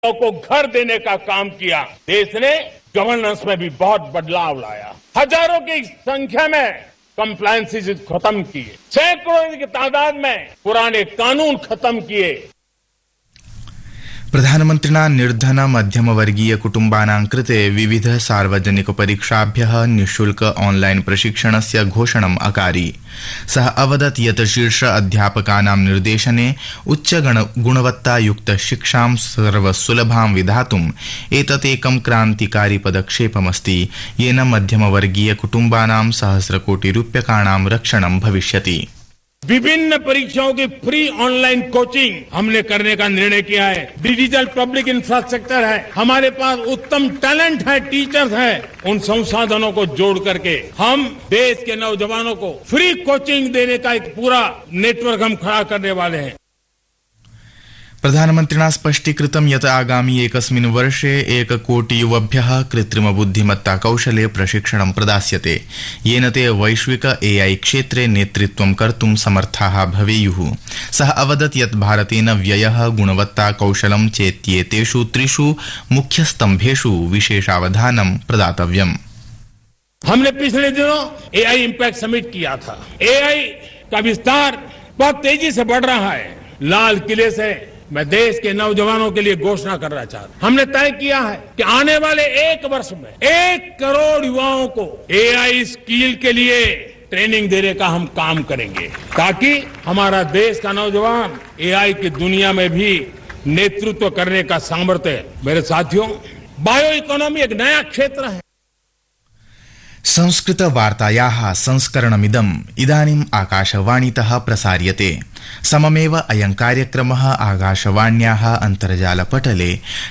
को घर देने का काम किया। देश ने गवर्नेंस में भी बहुत बदलाव लाया। हजारों की संख्या में कंप्लायंसेस खत्म किए, सैकड़ों की तादाद में पुराने कानून खत्म किए। प्रधानमन्त्रिणा निर्धन मध्यमवर्गीय कुटुम्बानां कृते विविध सार्वजनिक परीक्षाभ्यः निःशुल्क ऑनलाइन प्रशिक्षणस्य घोषणम् अकारि। सः अवदत् यत् शीर्ष अध्यापकानां निर्देशने उच्च गुणवत्तायुक्त शिक्षां सर्वसुलभां विधातुम् एतदेकं क्रान्तिकारी पदक्षेपमस्ति, येन मध्यमवर्गीय कुटुम्बानां सहस्रकोटिरूप्यकाणां रक्षणं भविष्यति। विभिन्न परीक्षाओं की फ्री ऑनलाइन कोचिंग हमने करने का निर्णय किया है। डिजिटल पब्लिक इंफ्रास्ट्रक्चर है, हमारे पास उत्तम टैलेंट है, टीचर्स हैं। उन संसाधनों को जोड़ करके हम देश के नौजवानों को फ्री कोचिंग देने का एक पूरा नेटवर्क हम खड़ा करने वाले हैं। प्रधानमन्त्रिणा स्पष्टीकृतं यत् आगामि एकस्मिन् वर्षे 1 कोटि युवभ्यः कृत्रिम बुद्धिमत्ता कौशले प्रशिक्षणं प्रदास्यते, येन ते वैश्विक एआई क्षेत्रे नेतृत्वं कर्तुं समर्थाः भवेयुः। सः अवदत् यत् भारतेन व्ययः, गुणवत्ता, कौशलं चेत्येतेषु 3 मुख्यस्तम्भेषु विशेषावधानं प्रदातव्यम्। हमने पिछले दिनों एआई इम्पैक्ट समिट किया था। एआई का विस्तार बहुत तेजी से बढ़ रहा है। लाल किले से मैं देश के नौजवानों के लिए घोषणा करना चाहता हूं। हमने तय किया है कि आने वाले 1 वर्ष में 1 करोड़ युवाओं को एआई स्किल के लिए ट्रेनिंग देने का हम काम करेंगे, ताकि हमारा देश का नौजवान एआई की दुनिया में भी नेतृत्व करने का सामर्थ्य। मेरे साथियों, बायो इकोनॉमी एक नया क्षेत्र है। संस्कृत वार्तायाः संस्करणमिदम् इदानीम् आकाशवाणीतः प्रसार्यते। सममेव अयं कार्यक्रमः आकाशवाण्याः अन्तर्जालपटले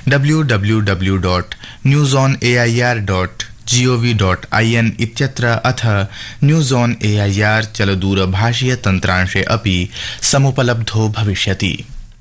www.newsonair.gov.in इत्यत्र अथ न्यूज़ ऑन एआईआर चलदूरभाषीय तन्त्रांशे अपि समुपलब्धो भविष्यति।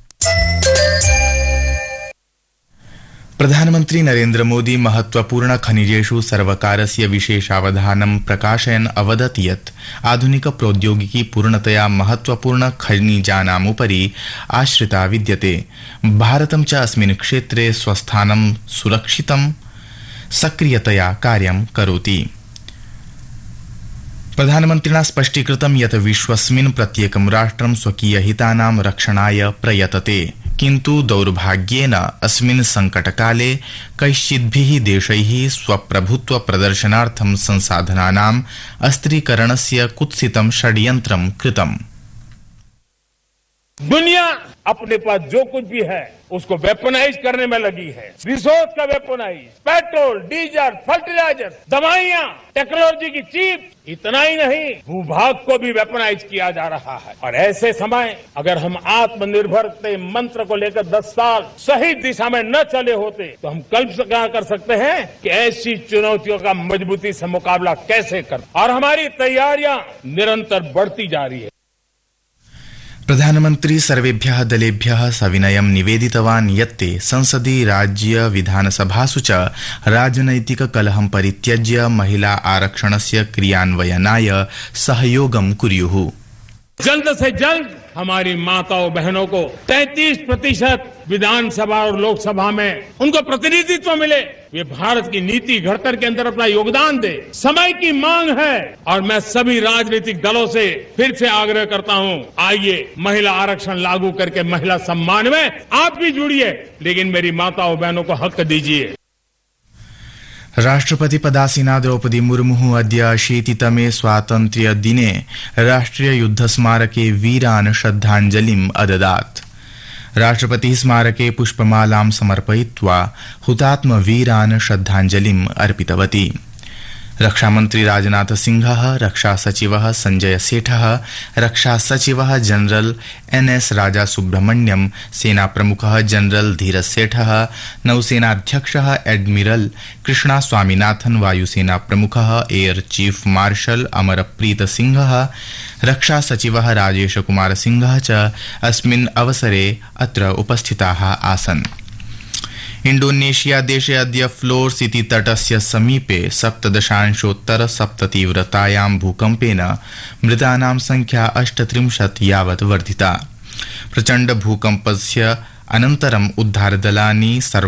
प्रधानमन्त्री नरेन्द्र मोदी महत्वपूर्ण खनिजेषु सर्वकारस्य विशेषावधानं प्रकाशयन् अवदत् यत् आधुनिक प्रौद्योगिकी पूर्णतया महत्वपूर्ण खनिजानामुपरि आश्रिता विद्यते। भारतं च अस्मिन् क्षेत्रे स्वस्थानं सुरक्षितं सक्रियतया कार्यं करोति। प्रधानमन्त्रिणा स्पष्टीकृतं यत् विश्वस्मिन् प्रत्येकं राष्ट्रं स्वकीयहितानां रक्षणाय प्रयतते, किन्तु दौर्भाग्येन अस्मिन् संकटकाले कैश्चिद्भिः देशैः स्वप्रभुत्व प्रदर्शनार्थं संसाधनानाम् अस्त्रीकरणस्य कुत्सितं षड्यन्त्रं कृतम्। दुनिया अपने पास जो कुछ भी है उसको वेपनाइज करने में लगी है। रिसोर्स का वेपनाइज, पेट्रोल, डीजल, फर्टिलाइजर, दवाइयां, टेक्नोलॉजी की चीप, इतना ही नहीं भूभाग को भी वेपनाइज किया जा रहा है। और ऐसे समय अगर हम आत्मनिर्भरता मंत्र को लेकर 10 साल सही दिशा में न चले होते तो हम कल्पना कर सकते हैं कि ऐसी चुनौतियों का मजबूती से मुकाबला कैसे कर। और हमारी तैयारियां निरंतर बढ़ती जा रही है। प्रधानमन्त्री सर्वेभ्यः दलेभ्यः सविनयं निवेदितवान् यत्ते संसदि, राज्य विधानसभासु च राजनैतिक कलहं परित्यज्य महिला आरक्षणस्य क्रियान्वयनाय सहयोगं कुर्युः। जल्द से जल्द हमारी माताओं बहनों को 33% विधानसभा और लोकसभा में उनको प्रतिनिधित्व मिले। वे भारत की नीति घड़तर के अंदर अपना योगदान दे। समय की मांग है और मैं सभी राजनीतिक दलों से फिर से आग्रह करता हूं, आइए महिला आरक्षण लागू करके महिला सम्मान में आप भी जुड़िए, लेकिन मेरी माताओं बहनों को हक दीजिए। राष्ट्रपति पदासीना द्रौपदी मुर्मु अद्य 80तमे स्वातन्त्र्य दिने राष्ट्रिय युद्ध स्मारके वीरान् श्रद्धाञ्जलिम् अददात्। राष्ट्रपति स्मारके पुष्पमालां समर्पयित्वा हुतात्म वीरान् श्रद्धाञ्जलिम् अर्पितवती। रक्षामन्त्री राजनाथ सिंहः, रक्षा सचिवः संजय सेठः, रक्षा सचिवः जनरल एनएस राजा सुब्रह्मण्यम, सेना प्रमुखः जनरल धीरज सेठः, नौसेनाध्यक्षः एडमिरल कृष्णा स्वामीनाथन, वायुसेना प्रमुखः एयर चीफ मार्शल अमरप्रीत सिंहः, रक्षा सचिवः राजेश कुमार सिंहः च अस्मिन् अवसरे अत्र उपस्थिताः आसन्। इंडोनेशिया देशे अद्य फ्लोर्स इति तटस्य समीपे 7.7 तीव्रतायां भूकम्पेन मृतानां संख्या 38 यावत् वर्धिता। प्रचण्ड भूकम्पस्य अनन्तरम् उद्धारदलानि